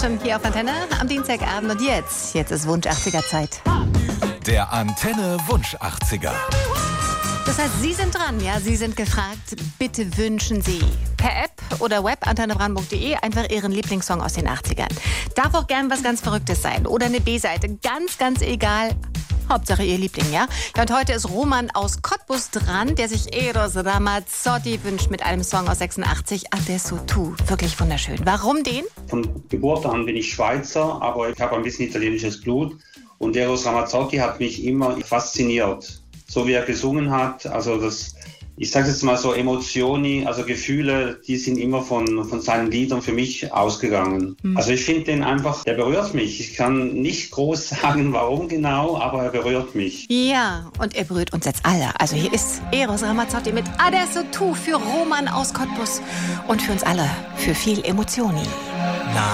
Action hier auf Antenne am Dienstagabend. Und jetzt ist Wunsch 80er Zeit. Der Antenne Wunsch 80er. Das heißt, Sie sind dran, ja? Sie sind gefragt. Bitte wünschen Sie per App oder Web antennebrandenburg.de einfach Ihren Lieblingssong aus den 80ern. Darf auch gern was ganz Verrücktes sein oder eine B-Seite. Ganz egal. Hauptsache Ihr Liebling, ja? Ja, und heute ist Roman aus Cottbus dran, der sich Eros Ramazzotti wünscht mit einem Song aus 86, Adesso tu. Wirklich wunderschön. Warum den? Von Geburt an bin ich Schweizer, aber ich habe ein bisschen italienisches Blut. Und Eros Ramazzotti hat mich immer fasziniert. So wie er gesungen hat, also ich sage jetzt mal so, Emotionen, also Gefühle, die sind immer von seinen Liedern für mich ausgegangen. Also ich finde den einfach, der berührt mich. Ich kann nicht groß sagen, warum genau, aber er berührt mich. Ja, und er berührt uns jetzt alle. Also hier ist Eros Ramazzotti mit Adesso tu für Roman aus Cottbus und für uns alle, für viel Emotioni.